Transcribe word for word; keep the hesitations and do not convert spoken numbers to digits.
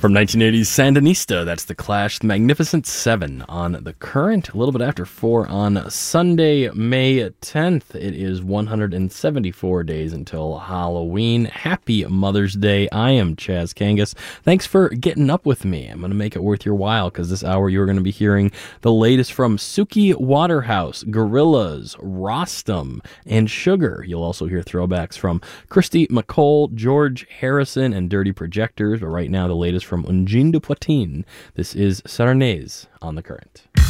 From nineteen eighties Sandinista, that's The Clash, Magnificent Seven on The Current. A little bit after four on Sunday, May tenth. It is one hundred seventy-four days until Halloween. Happy Mother's Day. I am Chaz Kangas. Thanks for getting up with me. I'm going to make it worth your while because this hour you're going to be hearing the latest from Suki Waterhouse, Gorillaz, Rostam, and Sugar. You'll also hear throwbacks from Christy McCole, George Harrison, and Dirty Projectors. But right now, the latest from Ungine de Poitin. This is Sarnez on The Current.